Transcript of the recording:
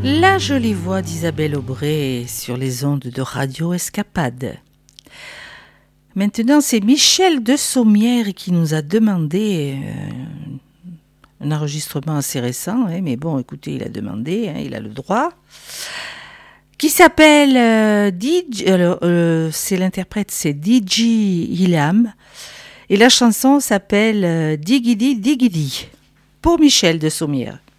La jolie voix d'Isabelle Aubray sur les ondes de Radio Escapade. Maintenant, c'est Michel de Sommières qui nous a demandé un enregistrement assez récent, mais bon, écoutez, il a demandé, il a le droit, qui s'appelle c'est l'interprète, c'est DJ Ilham, et la chanson s'appelle Digidi Digidi, pour Michel de Sommières.